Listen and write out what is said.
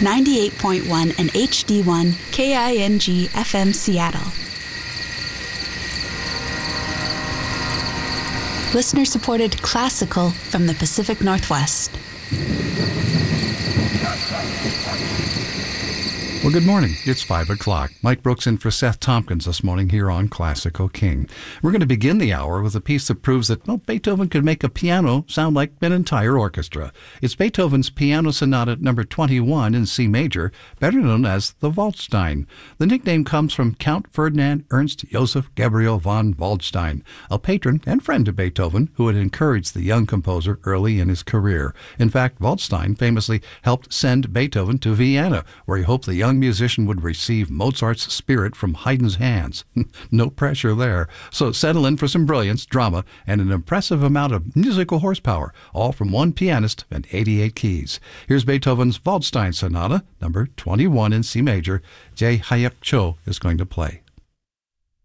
98.1 and HD1 KING FM Seattle. Listener-supported classical from the Pacific Northwest. Well, good morning. It's 5 o'clock. Mike Brooks in for Seth Tompkins this morning here on Classical King. We're going to begin the hour with a piece that proves that Beethoven could make a piano sound like an entire orchestra. It's Beethoven's Piano Sonata No. 21 in C major, better known as the Waldstein. The nickname comes from Count Ferdinand Ernst Joseph Gabriel von Waldstein, a patron and friend of Beethoven who had encouraged the young composer early in his career. In fact, Waldstein famously helped send Beethoven to Vienna, where he hoped the young musician would receive Mozart's spirit from Haydn's hands. No pressure there. So settle in for some brilliance, drama, and an impressive amount of musical horsepower, all from one pianist and 88 keys. Here's Beethoven's Waldstein Sonata, number 21 in C major. Jae Hyuk Cho is going to play.